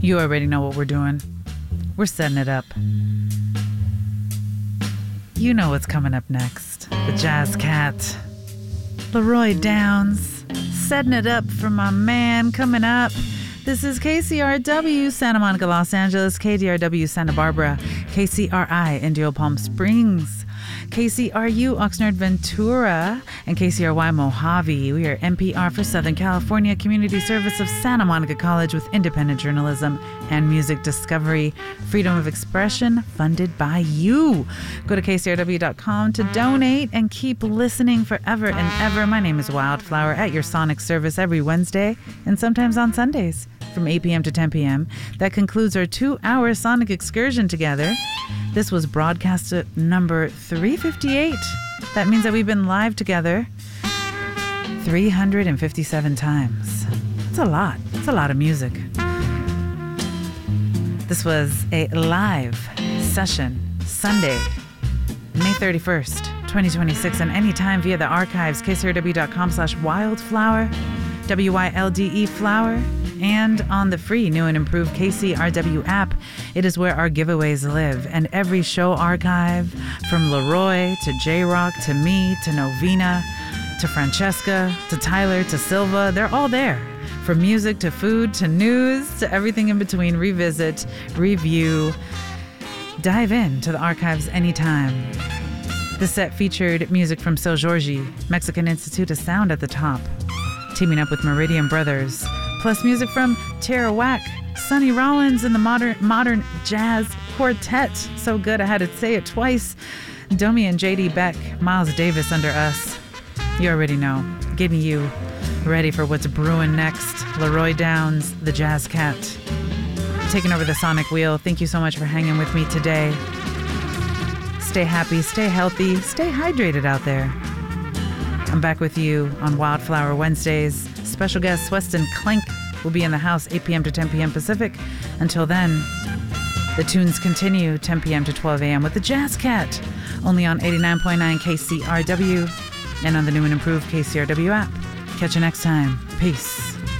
You already know what we're doing. We're setting it up. You know what's coming up next. The Jazz Cat. Leroy Downs. Setting it up for my man coming up. This is KCRW, Santa Monica, Los Angeles, KDRW, Santa Barbara, KCRI, Indio Palm Springs, KCRU, Oxnard, Ventura, and KCRY, Mojave. We are NPR for Southern California, community service of Santa Monica College with independent journalism and music discovery. Freedom of expression funded by you. Go to KCRW.com to donate and keep listening forever and ever. My name is Wildflower at your Sonic service every Wednesday and sometimes on Sundays from 8 p.m. to 10 p.m. That concludes our 2-hour Sonic excursion together. This was broadcast at number 358. That means that we've been live together 357 times. That's a lot. It's a lot of music. This was a live session Sunday, May 31st, 2026, and anytime via the archives, kcrw.com/wildflower, WYLDE flower, and on the free new and improved KCRW app. It is where our giveaways live, and every show archive, from Leroy to J-Rock to me to Novena to Francesca to Tyler to Silva, they're all there. From music to food to news to everything in between. Revisit, review, dive into the archives anytime. The set featured music from Seu Jorge, Mexican Institute of Sound at the top, teaming up with Meridian Brothers, plus music from Tara Wack, Sonny Rollins, and the modern jazz quartet. So good I had to say it twice. Domi and J.D. Beck, Miles Davis under us. You already know. Getting you ready for what's brewing next. Leroy Downs, the Jazz Cat. Taking over the Sonic Wheel. Thank you so much for hanging with me today. Stay happy, stay healthy, stay hydrated out there. I'm back with you on Wildflower Wednesdays. Special guest Weston Clank will be in the house 8 p.m. to 10 p.m. Pacific. Until then, the tunes continue 10 p.m. to 12 a.m. with the Jazz Cat, only on 89.9 KCRW and on the new and improved KCRW app. Catch you next time. Peace.